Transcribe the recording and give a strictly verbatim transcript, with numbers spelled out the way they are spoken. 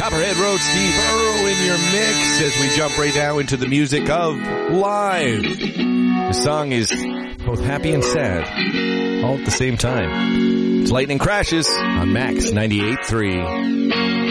Copperhead Road, Steve Earle in your mix as we jump right now into the music of Live. The song is both happy and sad, all at the same time. It's Lightning Crashes on Max ninety-eight point three.